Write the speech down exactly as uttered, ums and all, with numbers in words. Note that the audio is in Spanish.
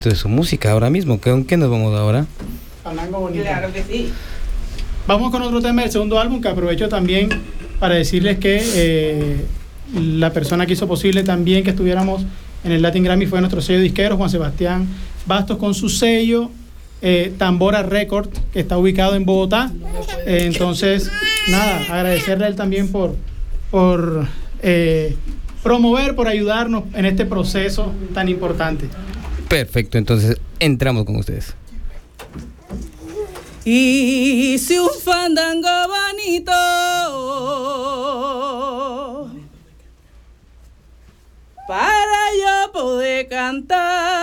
de su música ahora mismo. ¿Con qué nos vamos ahora? Fandango bonito. Claro que sí. Vamos con otro tema del segundo álbum, que aprovecho también para decirles que eh, la persona que hizo posible también que estuviéramos en el Latin Grammy fue nuestro sello disquero, Juan Sebastián Bastos, con su sello eh, Tambora Record, que está ubicado en Bogotá. Eh, entonces, nada, agradecerle a él también por, por eh, promover, por ayudarnos en este proceso tan importante. Perfecto, entonces entramos con ustedes. Hice un fandango bonito para yo poder cantar.